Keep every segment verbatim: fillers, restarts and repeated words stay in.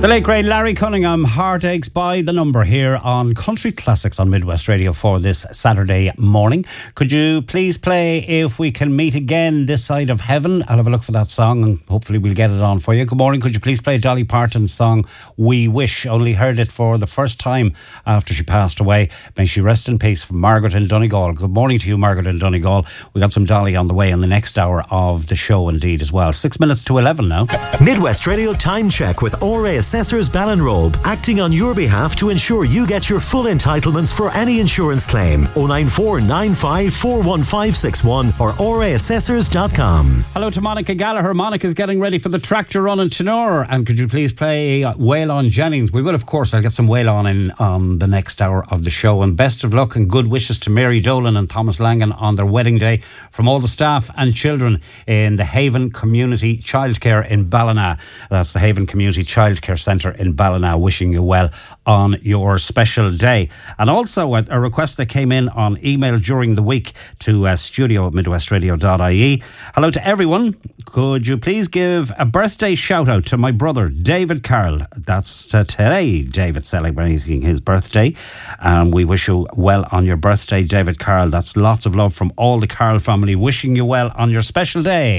The late great Larry Cunningham, Heartaches by the Number, here on Country Classics on Midwest Radio for this Saturday morning. Could you please play If We Can Meet Again This Side of Heaven? I'll have a look for that song and hopefully we'll get it on for you. Good morning. Could you please play Dolly Parton's song We Wish? Only heard it for the first time after she passed away. May she rest in peace. From Margaret in Donegal. Good morning to you, Margaret in Donegal. We got some Dolly on the way in the next hour of the show indeed as well. Six minutes to eleven now. Midwest Radio Time Check with O R A Assessors Ballinrobe, acting on your behalf to ensure you get your full entitlements for any insurance claim. oh nine four nine five four one five six one or O R A assessors dot com. Hello to Monica Gallagher. Monica's getting ready for the tractor run in Tenor. And could you please play Waylon Jennings? We will, of course. I'll get some Waylon in on the next hour of the show. And best of luck and good wishes to Mary Dolan and Thomas Langan on their wedding day from all the staff and children in the Haven Community Childcare in Ballina. That's the Haven Community Childcare Centre in Ballina. Wishing you well on your special day. And also a, a request that came in on email during the week to uh, studio at midwest radio dot I E. Hello to everyone. Could you please give a birthday shout out to my brother David Carroll? That's uh, today, David, celebrating his birthday. And we wish you well on your birthday, David Carroll. That's lots of love from all the Carroll family. Wishing you well on your special day.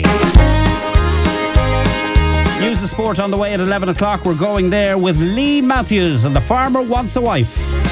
News of sport on the way at eleven o'clock. We're going there with Lee Matthews and The Farmer Wants a Wife.